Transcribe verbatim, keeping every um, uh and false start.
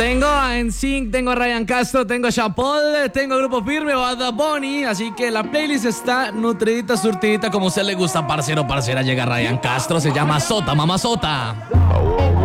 Tengo a N Sync, tengo a Ryan Castro, tengo a Chappelle, tengo a Grupo Firme o a The Bunny. Así que la playlist está nutridita, surtidita, como a usted le gusta, parcero, parcera. Llega Ryan Castro, se llama Sota, Mamá Sota.